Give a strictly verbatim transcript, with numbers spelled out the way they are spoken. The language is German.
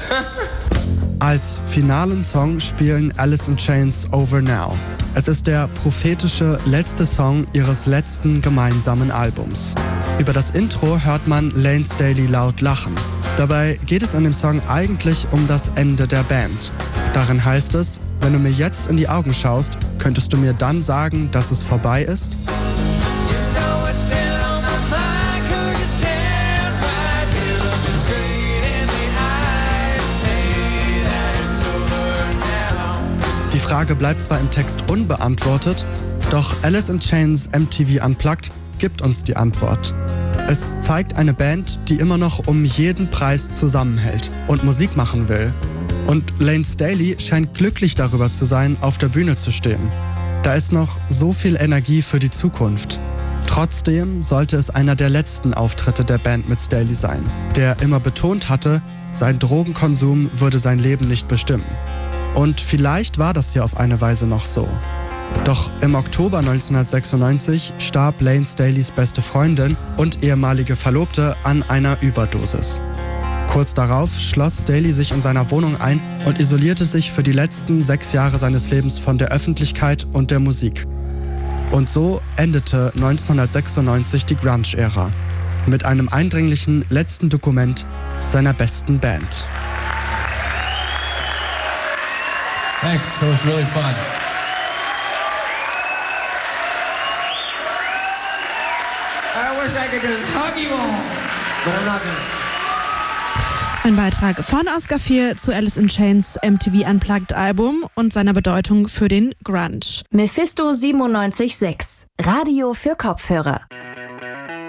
Als finalen Song spielen Alice in Chains Over Now. Es ist der prophetische letzte Song ihres letzten gemeinsamen Albums. Über das Intro hört man Layne Staley laut lachen. Dabei geht es in dem Song eigentlich um das Ende der Band. Darin heißt es, wenn du mir jetzt in die Augen schaust, könntest du mir dann sagen, dass es vorbei ist? Die Frage bleibt zwar im Text unbeantwortet, doch Alice in Chains M T V Unplugged gibt uns die Antwort. Es zeigt eine Band, die immer noch um jeden Preis zusammenhält und Musik machen will. Und Layne Staley scheint glücklich darüber zu sein, auf der Bühne zu stehen. Da ist noch so viel Energie für die Zukunft. Trotzdem sollte es einer der letzten Auftritte der Band mit Staley sein, der immer betont hatte, sein Drogenkonsum würde sein Leben nicht bestimmen. Und vielleicht war das ja auf eine Weise noch so. Doch im Oktober neunzehnhundertsechsundneunzig starb Layne Staleys beste Freundin und ehemalige Verlobte an einer Überdosis. Kurz darauf schloss Staley sich in seiner Wohnung ein und isolierte sich für die letzten sechs Jahre seines Lebens von der Öffentlichkeit und der Musik. Und so endete neunzehnhundertsechsundneunzig die Grunge-Ära mit einem eindringlichen letzten Dokument seiner besten Band. Thanks, that was really fun. I wish I could just hug you all, but I'm not gonna. Ein Beitrag von Oscar vier zu Alice in Chains M T V Unplugged Album und seiner Bedeutung für den Grunge. Mephisto siebenundneunzig Komma sechs, Radio für Kopfhörer.